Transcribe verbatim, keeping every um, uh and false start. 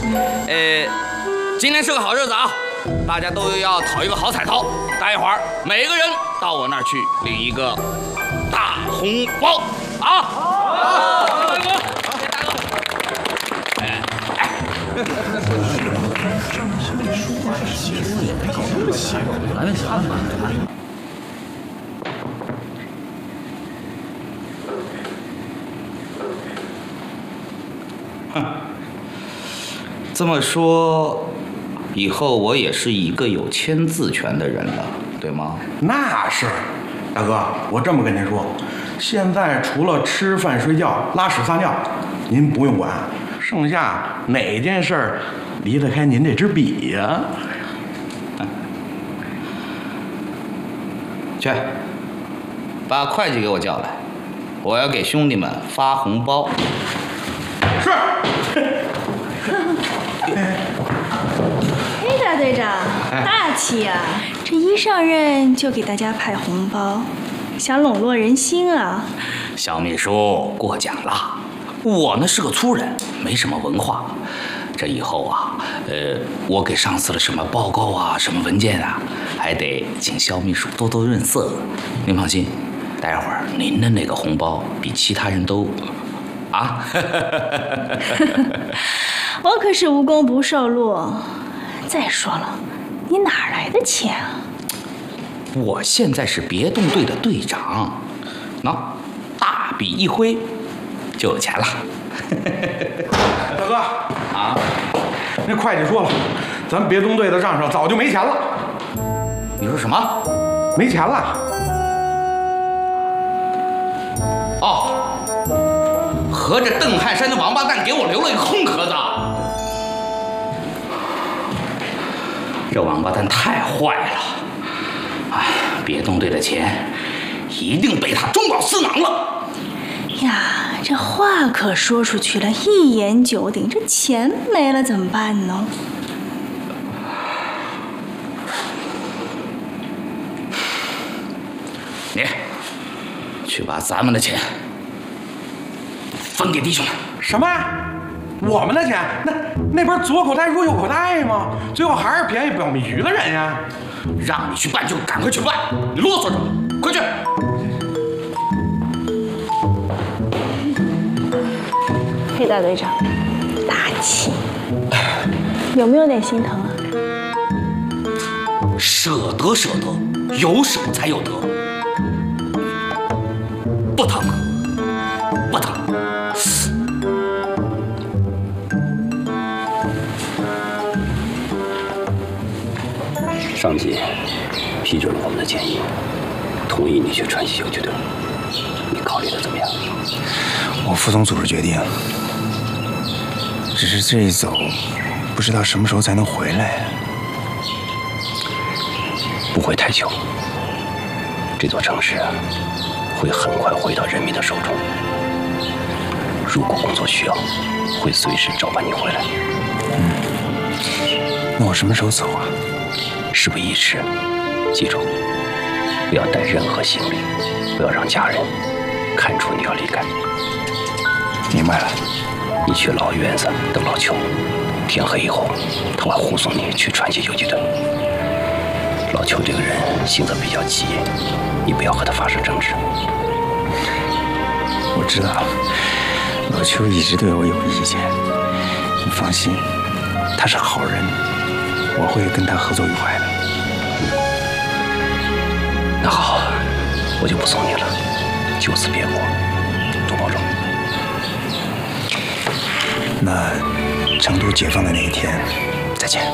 呃，今天是个好日子啊，大家都要讨一个好彩头。待会儿每个人到我那儿去领一个大红包啊！好，大哥，谢谢大哥。哎哎。哼，这么说，以后我也是一个有签字权的人了，对吗？ 那是，大哥，我这么跟您说，现在除了吃饭睡觉、拉屎撒尿，您不用管，剩下哪件事儿离得开您这支笔呀？ 去，把会计给我叫来，我要给兄弟们发红包。 是。 嘿，大队长，大气呀！这一上任就给大家派红包，想笼络人心啊！ 小秘书过奖了，我呢是个粗人，没什么文化。这以后啊，呃，我给上司了什么报告啊，什么文件啊，还得请肖秘书多多润色。您放心，待会儿您的那个红包比其他人都啊。 我可是无功不受禄。再说了，你哪来的钱啊？ 我现在是别动队的队长，喏，大笔一挥就有钱了。 大哥啊， 那会计说了，咱别动队的账上早就没钱了。 你说什么？ 没钱了？ 哦，合着邓汉山的王八蛋给我留了一个空壳子。这王八蛋太坏了！哎，别动队的钱一定被他中饱私囊了。 呀，这话可说出去了，一言九鼎。这钱没了怎么办呢？ 你去把咱们的钱分给弟兄们。 什么？我们的钱？那那不是左口袋入右口袋吗？最后还是便宜表米局的人呀！ 让你去办就赶快去办，你啰嗦什么？快去！ 嘿，大队长，大气，有没有点心疼啊？ 舍得舍得，有舍才有得。不疼，不疼。 上级批准了我们的建议，同意你去川西游击队，你考虑的怎么样？ 我服从组织决定，只是这一走，不知道什么时候才能回来。 不会太久，这座城市啊，会很快回到人民的手中。如果工作需要，会随时召唤你回来。 嗯，那我什么时候走啊？ 事不宜迟，记住，不要带任何行李，不要让家人看出你要离开。 明白了。 你去老院子等老邱，天黑以后，他会护送你去川西游击队。老邱这个人性子比较急，你不要和他发生争执。 我知道，老邱一直对我有意见，你放心，他是好人，我会跟他合作愉快的。 那好，我就不送你了，就此别过，多保重。 那成都解放的那一天，再见。